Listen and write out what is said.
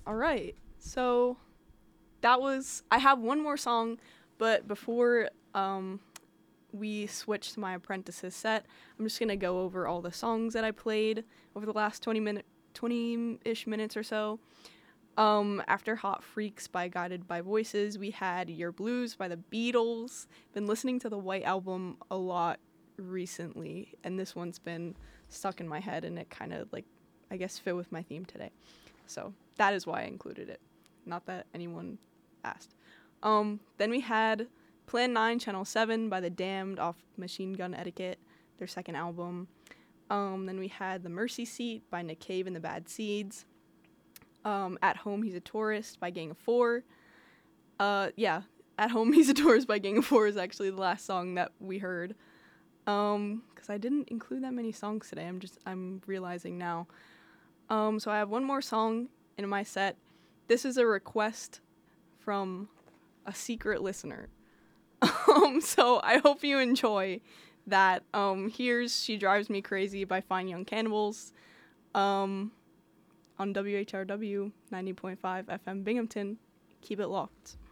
All right. So I have one more song, but before we switch to my apprentice's set, I'm just going to go over all the songs that I played over the last 20-ish minutes or so. After Hot Freaks by Guided by Voices, we had Your Blues by the Beatles. Been listening to the White Album a lot recently, and this one's been stuck in my head, and it kind of, I guess, fit with my theme today. So that is why I included it. Not that anyone asked. Then we had Plan 9, Channel 7 by The Damned off Machine Gun Etiquette, their second album. Then we had The Mercy Seat by Nick Cave and the Bad Seeds. At Home He's a Tourist by Gang of Four. At Home He's a Tourist by Gang of Four is actually the last song that we heard. Because I didn't include that many songs today. I'm realizing now. So I have one more song in my set. This is a request from a secret listener. So I hope you enjoy that. Here's She Drives Me Crazy by Fine Young Cannibals. On WHRW 90.5 FM Binghamton. Keep it locked.